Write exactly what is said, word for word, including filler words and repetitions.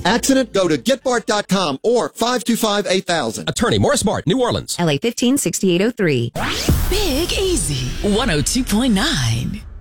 Accident? Go to get bart dot com or five two five, eight thousand. Attorney Morris Bart, New Orleans. L A fifteen sixty-eight oh three. Big Easy, one oh two point nine.